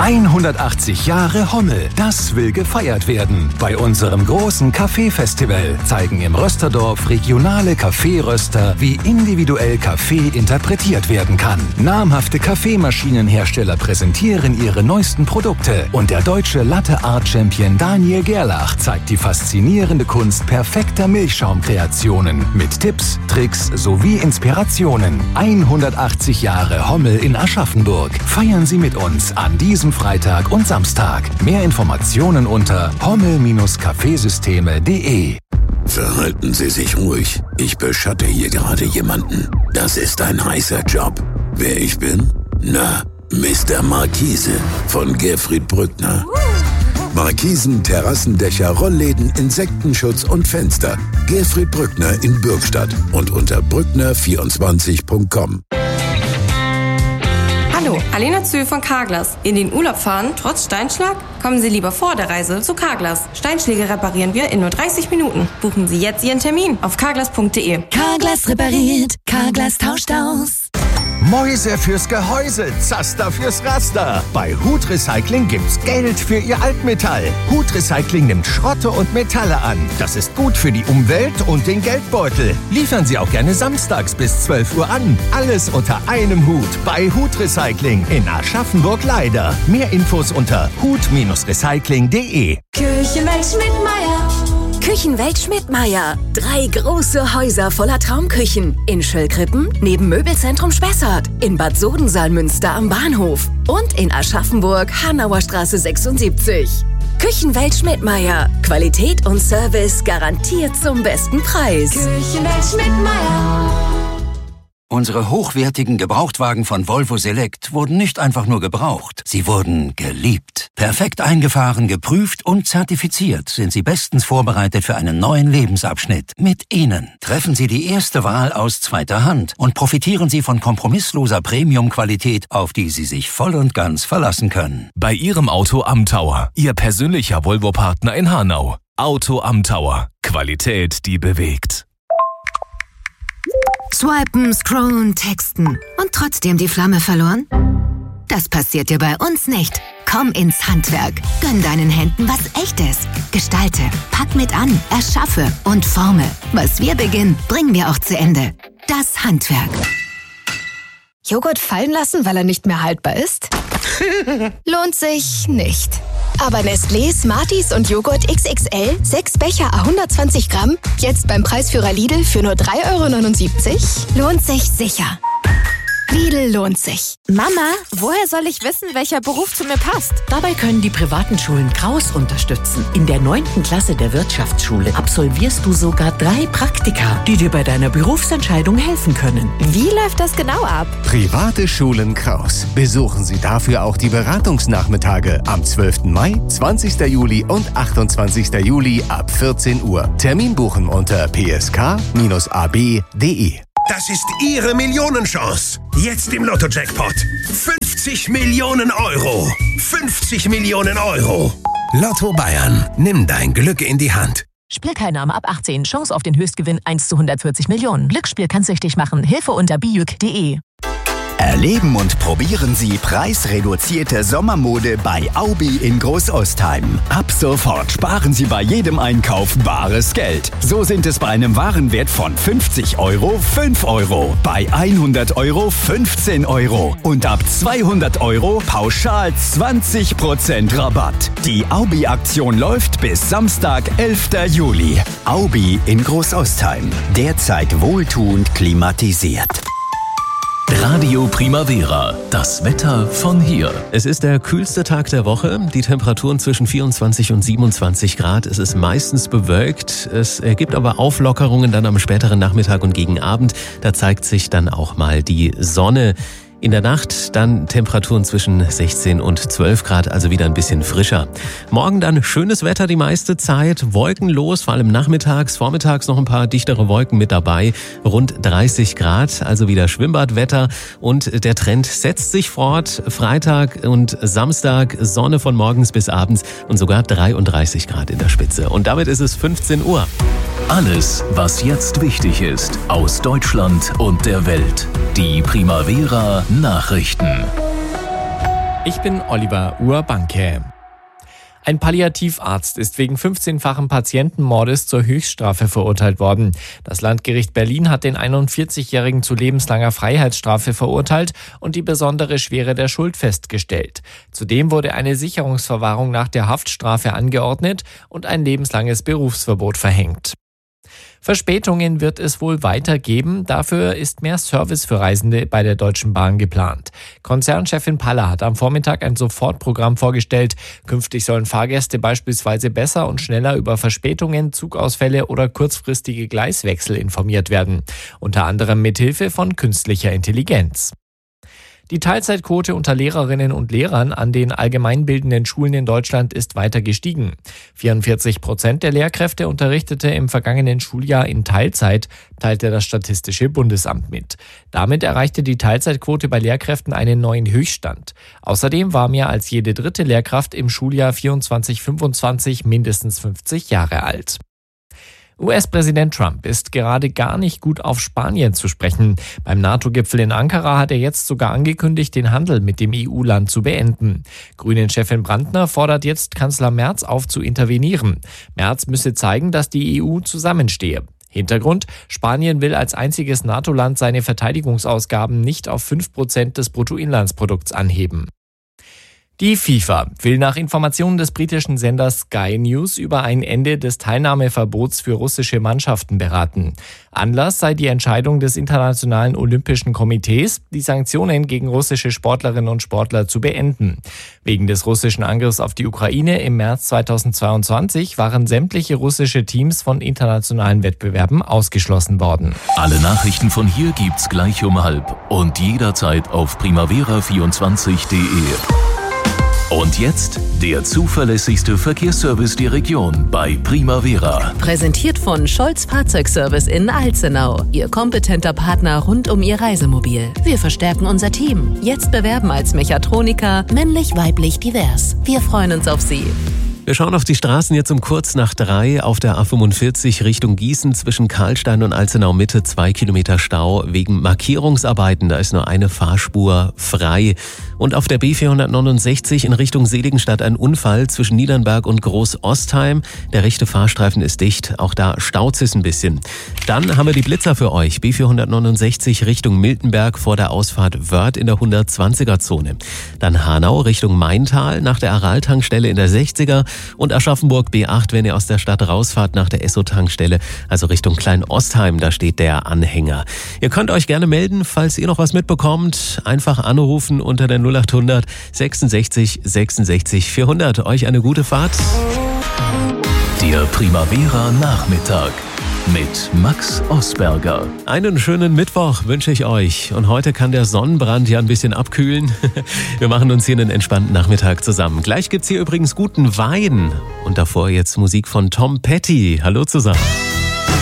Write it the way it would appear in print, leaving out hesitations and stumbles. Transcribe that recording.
180 Jahre Hommel, das will gefeiert werden. Bei unserem großen Kaffeefestival zeigen im Rösterdorf regionale Kaffeeröster, wie individuell Kaffee interpretiert werden kann. Namhafte Kaffeemaschinenhersteller präsentieren ihre neuesten Produkte und der deutsche Latte-Art-Champion Daniel Gerlach zeigt die faszinierende Kunst perfekter Milchschaumkreationen mit Tipps, Tricks sowie Inspirationen. 180 Jahre Hommel in Aschaffenburg. Feiern Sie mit uns an diesem Freitag und Samstag. Mehr Informationen unter hommel-kaffeesysteme.de. Verhalten Sie sich ruhig. Ich beschatte hier gerade jemanden. Das ist ein heißer Job. Wer ich bin? Na, Mr. Markise von Gerfried Brückner. Markisen, Terrassendächer, Rollläden, Insektenschutz und Fenster. Gerfried Brückner in Bürgstadt und unter brückner24.com. Hallo, Alena Zühl von Carglass. In den Urlaub fahren, trotz Steinschlag? Kommen Sie lieber vor der Reise zu Carglass. Steinschläge reparieren wir in nur 30 Minuten. Buchen Sie jetzt Ihren Termin auf carglass.de. Carglass repariert, Carglass tauscht aus. Mäuse fürs Gehäuse, Zaster fürs Raster. Bei Hut Recycling gibt's Geld für Ihr Altmetall. Hut Recycling nimmt Schrotte und Metalle an. Das ist gut für die Umwelt und den Geldbeutel. Liefern Sie auch gerne samstags bis 12 Uhr an. Alles unter einem Hut bei Hut Recycling in Aschaffenburg-Leider. Mehr Infos unter hut-recycling.de. Küchenwelt Schmidtmeyer. Küchenwelt Schmidtmeyer. 3 große Häuser voller Traumküchen. In Schöllkrippen, neben Möbelzentrum Spessart. In Bad Sodensalmünster am Bahnhof. Und in Aschaffenburg, Hanauer Straße 76. Küchenwelt Schmidtmeyer. Qualität und Service garantiert zum besten Preis. Küchenwelt Schmidtmeyer. Unsere hochwertigen Gebrauchtwagen von Volvo Select wurden nicht einfach nur gebraucht, sie wurden geliebt. Perfekt eingefahren, geprüft und zertifiziert sind sie bestens vorbereitet für einen neuen Lebensabschnitt. Mit ihnen treffen Sie die erste Wahl aus zweiter Hand und profitieren Sie von kompromissloser Premium-Qualität, auf die Sie sich voll und ganz verlassen können. Bei Ihrem Auto am Tower, Ihr persönlicher Volvo-Partner in Hanau. Auto am Tower. Qualität, die bewegt. Swipen, scrollen, texten und trotzdem die Flamme verloren? Das passiert dir bei uns nicht. Komm ins Handwerk. Gönn deinen Händen was Echtes. Gestalte, pack mit an, erschaffe und forme. Was wir beginnen, bringen wir auch zu Ende. Das Handwerk. Joghurt fallen lassen, weil er nicht mehr haltbar ist? Lohnt sich nicht. Aber Nestlé, Smarties und Joghurt XXL, 6 Becher à 120 Gramm, jetzt beim Preisführer Lidl für nur 3,79 €? Lohnt sich sicher. Lidl lohnt sich. Mama, woher soll ich wissen, welcher Beruf zu mir passt? Dabei können die privaten Schulen Kraus unterstützen. In der 9. Klasse der Wirtschaftsschule absolvierst du sogar 3 Praktika, die dir bei deiner Berufsentscheidung helfen können. Wie läuft das genau ab? Private Schulen Kraus. Besuchen Sie dafür auch die Beratungsnachmittage am 12. Mai, 20. Juli und 28. Juli ab 14 Uhr. Termin buchen unter psk-ab.de. Das ist Ihre Millionenchance. Jetzt im Lotto-Jackpot. 50 Millionen Euro. 50 Millionen Euro. Lotto Bayern. Nimm dein Glück in die Hand. Spielteilnahme ab 18. Chance auf den Höchstgewinn 1 zu 140 Millionen. Glücksspiel kann süchtig machen. Hilfe unter bijuk.de. Erleben und probieren Sie preisreduzierte Sommermode bei Aubi in Großostheim. Ab sofort sparen Sie bei jedem Einkauf bares Geld. So sind es bei einem Warenwert von 50 € 5 €, bei 100 € 15 € und ab 200 € pauschal 20% Rabatt. Die Aubi-Aktion läuft bis Samstag, 11. Juli. Aubi in Großostheim. Derzeit wohltuend klimatisiert. Radio Primavera, das Wetter von hier. Es ist der kühlste Tag der Woche, die Temperaturen zwischen 24 und 27 Grad. Es ist meistens bewölkt, es gibt aber Auflockerungen dann am späteren Nachmittag und gegen Abend. Da zeigt sich dann auch mal die Sonne. In der Nacht dann Temperaturen zwischen 16 und 12 Grad, also wieder ein bisschen frischer. Morgen dann schönes Wetter die meiste Zeit, wolkenlos, vor allem nachmittags, vormittags noch ein paar dichtere Wolken mit dabei, rund 30 Grad, also wieder Schwimmbadwetter und der Trend setzt sich fort. Freitag und Samstag Sonne von morgens bis abends und sogar 33 Grad in der Spitze. Und damit ist es 15 Uhr. Alles, was jetzt wichtig ist, aus Deutschland und der Welt. Die Primavera Nachrichten. Ich bin Oliver Urbanke. Ein Palliativarzt ist wegen 15-fachen Patientenmordes zur Höchststrafe verurteilt worden. Das Landgericht Berlin hat den 41-Jährigen zu lebenslanger Freiheitsstrafe verurteilt und die besondere Schwere der Schuld festgestellt. Zudem wurde eine Sicherungsverwahrung nach der Haftstrafe angeordnet und ein lebenslanges Berufsverbot verhängt. Verspätungen wird es wohl weitergeben. Dafür ist mehr Service für Reisende bei der Deutschen Bahn geplant. Konzernchefin Paller hat am Vormittag ein Sofortprogramm vorgestellt. Künftig sollen Fahrgäste beispielsweise besser und schneller über Verspätungen, Zugausfälle oder kurzfristige Gleiswechsel informiert werden. Unter anderem mithilfe von künstlicher Intelligenz. Die Teilzeitquote unter Lehrerinnen und Lehrern an den allgemeinbildenden Schulen in Deutschland ist weiter gestiegen. 44% der Lehrkräfte unterrichtete im vergangenen Schuljahr in Teilzeit, teilte das Statistische Bundesamt mit. Damit erreichte die Teilzeitquote bei Lehrkräften einen neuen Höchststand. Außerdem war mehr als jede dritte Lehrkraft im Schuljahr 24/25 mindestens 50 Jahre alt. US-Präsident Trump ist gerade gar nicht gut auf Spanien zu sprechen. Beim NATO-Gipfel in Ankara hat er jetzt sogar angekündigt, den Handel mit dem EU-Land zu beenden. Grünen-Chefin Brandner fordert jetzt Kanzler Merz auf zu intervenieren. Merz müsse zeigen, dass die EU zusammenstehe. Hintergrund: Spanien will als einziges NATO-Land seine Verteidigungsausgaben nicht auf 5% des Bruttoinlandsprodukts anheben. Die FIFA will nach Informationen des britischen Senders Sky News über ein Ende des Teilnahmeverbots für russische Mannschaften beraten. Anlass sei die Entscheidung des Internationalen Olympischen Komitees, die Sanktionen gegen russische Sportlerinnen und Sportler zu beenden. Wegen des russischen Angriffs auf die Ukraine im März 2022 waren sämtliche russische Teams von internationalen Wettbewerben ausgeschlossen worden. Alle Nachrichten von hier gibt's gleich um 12 und jederzeit auf primavera24.de. Und jetzt der zuverlässigste Verkehrsservice der Region bei Primavera. Präsentiert von Scholz Fahrzeugservice in Alzenau. Ihr kompetenter Partner rund um Ihr Reisemobil. Wir verstärken unser Team. Jetzt bewerben als Mechatroniker, männlich, weiblich, divers. Wir freuen uns auf Sie. Wir schauen auf die Straßen jetzt um kurz nach 3 auf der A45 Richtung Gießen zwischen Karlstein und Alzenau Mitte 2 Kilometer Stau wegen Markierungsarbeiten. Da ist nur eine Fahrspur frei. Und auf der B469 in Richtung Seligenstadt ein Unfall zwischen Niedernberg und Groß-Ostheim. Der rechte Fahrstreifen ist dicht. Auch da staut's es ein bisschen. Dann haben wir die Blitzer für euch. B469 Richtung Miltenberg vor der Ausfahrt Wörth in der 120er-Zone. Dann Hanau Richtung Maintal nach der Aral-Tankstelle in der 60er. Und Aschaffenburg B8, wenn ihr aus der Stadt rausfahrt nach der Esso-Tankstelle, also Richtung Klein-Ostheim, da steht der Anhänger. Ihr könnt euch gerne melden, falls ihr noch was mitbekommt. Einfach anrufen unter der 0800 66 66 400. Euch eine gute Fahrt. Der Primavera Nachmittag mit Max Osberger. Einen schönen Mittwoch wünsche ich euch. Und heute kann der Sonnenbrand ja ein bisschen abkühlen. Wir machen uns hier einen entspannten Nachmittag zusammen. Gleich gibt's hier übrigens guten Wein. Und davor jetzt Musik von Tom Petty. Hallo zusammen.